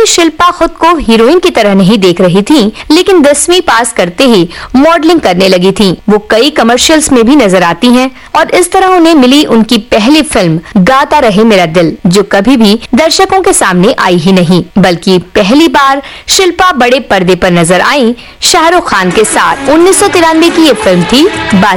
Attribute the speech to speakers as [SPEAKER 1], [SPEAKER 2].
[SPEAKER 1] हालांकि शिल्पा खुद को हीरोइन की तरह नहीं देख रही थी, लेकिन 10वीं पास करते ही मॉडलिंग करने लगी थी। वो कई कमर्शियल्स में भी नजर आती हैं और इस तरह उन्हें मिली उनकी पहली फिल्म गाता रहे मेरा दिल, जो कभी भी दर्शकों के सामने आई ही नहीं, बल्कि पहली बार शिल्पा बड़े पर्दे पर नजर आई शाहरुख खान के साथ। 1993 की ये फिल्म थी